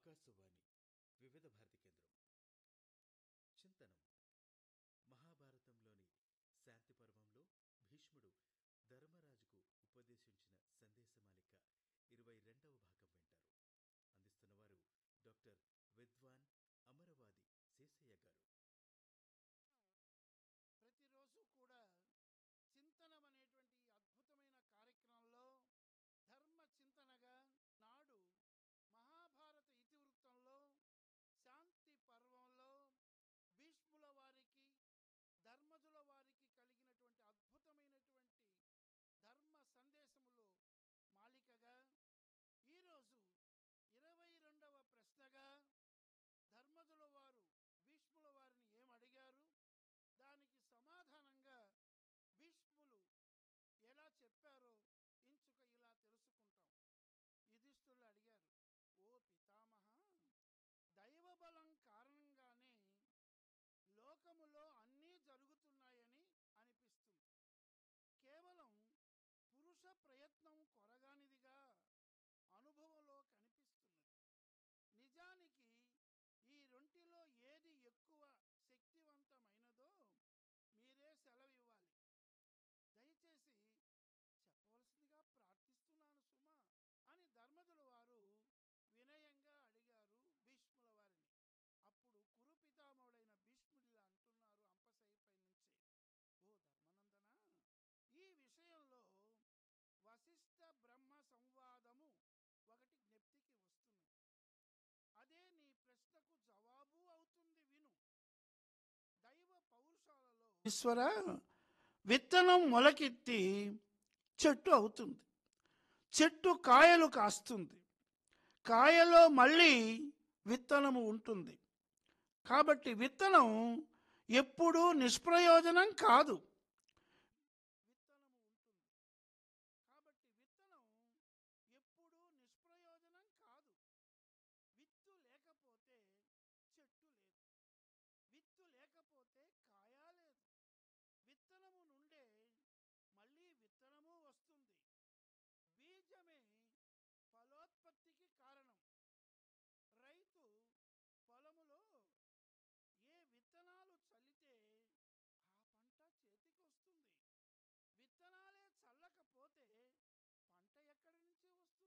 ఆకాశవాణి వివిధ భారతి కేంద్రం. చింతనం. మహాభారతంలోని శాంతి పర్వంలో భీష్ముడు ధర్మరాజుకు ఉపదేశించిన సందేశమాలిక 22వ భాగం వింటారు. అందిస్తున్నవారు డాక్టర్ విద్వాన్ అమరవాది శేషయ్య గారు. ప్రతిరోజు కూడా చింతనం అనేటువంటి అద్భుతమైన కార్యక్రమంలో ధర్మ చింతనగా నాడు మహాభారత ఇతివృత్తంలో శాంతి పర్వంలో భీష్ముల వారికి ధర్మజుల వారికి కలిగినటువంటి అద్భుతమైనటువంటి ధర్మ సందేశములు మాలికగా ఈరోజు 22వ ప్రశ్నగా ధర్మజుల వారు భీష్ముల వారిని ఏమడిగారు, దానికి సమాధానంగా భీష్ములు ఎలా చెప్పారో ఇంచుక ఇలా తెలుసుకుంటాం. యుధిష్ఠిరులు అడిగారు, ఓ పితామహ, దైవబలం కారణంగానే లోకములో అన్నీ జరుగుతున్నాయని అనిపిస్తుంది. కేవలం పురుష ప్రయత్నం కొరగానిదిగా అనుభవంలో కనిపిస్తున్నది. నిజానికి ఈ రెంటిలో ఏది ఎక్కువ శక్తివంతమైనదో మీరే సెలవివ్వాలి. దయచేసి చెప్పవలసిందిగా ప్రార్థిస్తున్నాను సుమా అని ధర్మజుల వారు వినయంగా అడిగారు భీష్ముల వారిని. అప్పుడు కురు పితామహుడైన భీష్ముడిలా అంటున్నారు అంపశయ్యపై నుంచే, ఓ ధర్మనందన, ఈ విషయంలో వశిష్ఠ బ్రహ్మ సంవాదము ఒకటి జ్ఞప్తికి వస్తున్నది. అదే నీ ప్రశ్నకు జవాబు అవుతుంది, విను. దైవ పౌరుషాలలో ఈశ్వర విత్తనం మొలకెత్తి చెట్టు అవుతుంది, చెట్టు కాయలు కాస్తుంది, కాయలో మళ్ళీ విత్తనము ఉంటుంది. కాబట్టి విత్తనం ఎప్పుడూ నిష్ప్రయోజనం కాదు. విత్తనం ఎప్పుడూ నిష్ప్రయోజనం కాదు. విత్తు లేకపోతే చెట్టు లేదు, విత్తు లేకపోతే కాయ లేదు. విత్తనము నుండే మళ్ళీ విత్తనము వస్తుంది. బీజమే ఫలోత్పత్తికి కారణం. రైతు పొలములో ఏ విత్తనాలు చల్లితే ఆ పంట చేతికి వస్తుంది. విత్తనాలే చల్లకపోతే పంట ఎక్కడి నుంచి వస్తుంది?